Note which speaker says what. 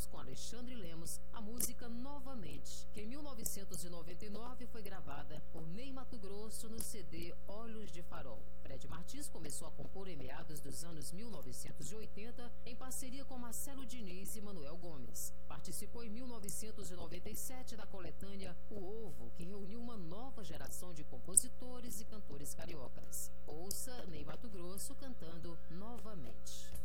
Speaker 1: juntos com Alexandre Lemos a música Novamente, que em 1999 foi gravada por Ney Matogrosso no CD Olhos de Farol. Fred Martins começou a compor em meados dos anos 1980 em parceria com Marcelo Diniz e Manuel Gomes. Participou em 1997 da coletânea O Ovo, que reuniu uma nova geração de compositores e cantores cariocas. Ouça Ney Matogrosso cantando Novamente.